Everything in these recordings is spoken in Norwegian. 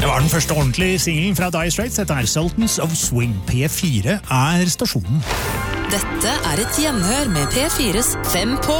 Det var den første ordentlige singlen fra Dire Straits. Dette er Sultans of Swing. P4 er stasjonen. Dette er et gjenhør med P4s 5 på.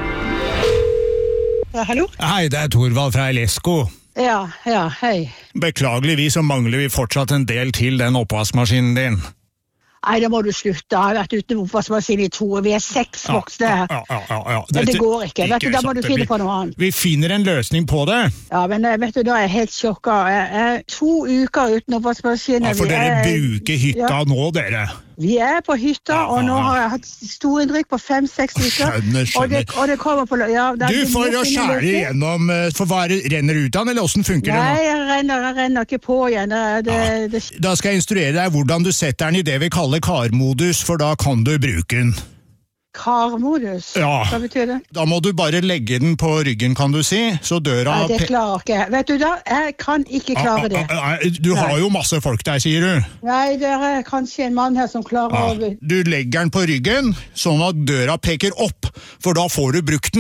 Hallo? Hei, det er Torvald fra Elesko. Ja, hei. Beklageligvis så mangler vi fortsatt en del til den oppvaskmaskinen din. Nei, da må du slutte. Jeg har vært uten oppvaskmaskin i 2 år. Vi er 6 voksne her. Ja. Men det går ikke. Vet du, da må du finne på noe annet. Vi finner en løsning på det. Ja, men vet du, da er jeg helt sjokket. Jeg er 2 uker uten oppvaskmaskin. Ja, for dere bruker hytta nå, dere. Vi er på hytta, og nå har jeg hatt stor inntrykk på 5-6 uker. Skjønner. Og det kommer på... Ja, du får å skjære igjennom, for hva renner ut av, eller hvordan funker det nå? Nei, jeg renner ikke på igjen. Da skal jeg instruere deg hvordan du setter den i det vi kaller karmodus, for da kan du bruke den. Karmodus? Ja. Hva betyr det? Da må du bare legge den på ryggen, kan du si, så døra... Nei, det klarer ikke. Vet du da, jeg kan ikke klare det. Du har jo masse folk der, sier du. Nei, det er kanskje en mann her som klarer å... Du legger den på ryggen, sånn at døra peker opp, for da får du brukt den.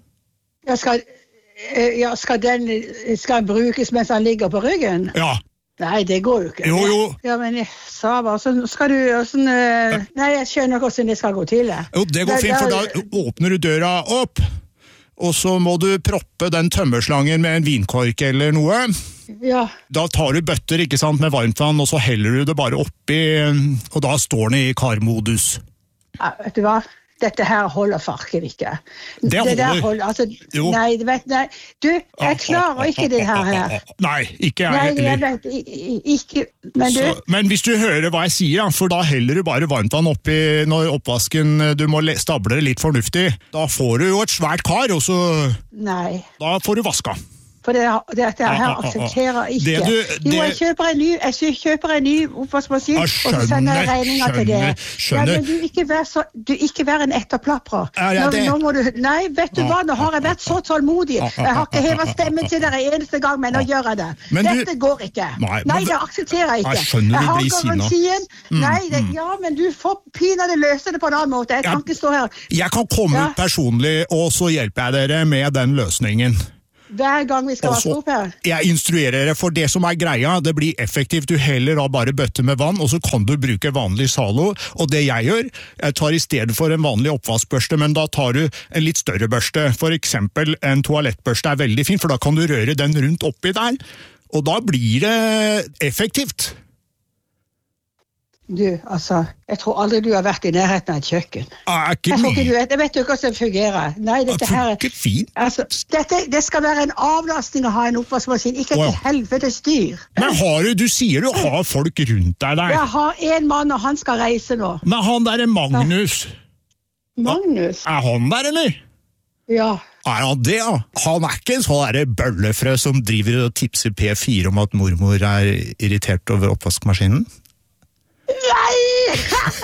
Skal den brukes mens han ligger på ryggen? Ja. Nei, det går jo ikke. Jo. Ja, men jeg sa bare, så skal du... Nei, jeg skjønner ikke hvordan det skal gå til. Jo, det går fint, for da åpner du døra opp, og så må du proppe den tømmerslangen med en vinkork eller noe. Ja. Da tar du bøtter, ikke sant, med varmtvann, og så heller du det bare oppi, og da står den i karmodus. Ja, vet du hva? Dette her holder farken ikke. Det holder. Altså, nei, du, jeg klarer ikke det her. Nei, ikke jeg heller. Jeg vet ikke, men du... Men hvis du hører hva jeg sier, for da heller du bare varmtvann oppi når oppvasken, du må stable det litt fornuftig. Da får du jo et svært kar, og så... Nei. Da får du vaska. For dette her aksepterer ikke. Jeg kjøper en ny oppvaskmaskin, og så sender jeg regninger til det. Ja, men du ikke vær en etterplapper. Nå må du... Nei, vet du hva, nå har jeg vært så tålmodig. Jeg har ikke hevet stemmen til dere eneste gang, men nå gjør jeg det. Dette går ikke. Nei, det aksepterer jeg ikke. Jeg har garantien. Nei, ja, men du får pinadø løse det på en annen måte. Jeg kan ikke stå her. Jeg kan komme ut personlig, og så hjelper jeg dere med den løsningen. Hver gang vi skal vaske opp her. Jeg instruerer dere, for det som er greia, det blir effektivt. Du heller da bare bøtte med vann, og så kan du bruke vanlig Zalo. Og det jeg gjør, jeg tar i stedet for en vanlig oppvaskbørste, men da tar du en litt større børste. For eksempel en toalettbørste er veldig fin, for da kan du røre den rundt oppi der. Og da blir det effektivt. Du, altså, jeg tror aldri du har vært i nærheten av et kjøkken. Jeg vet jo ikke hvordan det fungerer. Nei, dette her... Det funker fint. Altså, det skal være en avlastning å ha en oppvaskmaskin, ikke et helvete styr. Men du sier du har folk rundt deg der. Jeg har en mann, og han skal reise nå. Men han der er Magnus. Magnus? Er han der, eller? Ja. Er han det, ja? Han er ikke en sånn bøllefrø som driver og tipser P4 om at mormor er irritert over oppvaskmaskinen? Nei!